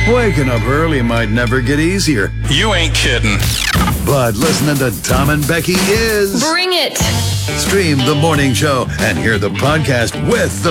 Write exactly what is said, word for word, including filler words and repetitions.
Waking up early might never get easier. You ain't kidding. But listening to Tom and Becky is. Bring it. Stream the morning show and hear the podcast with the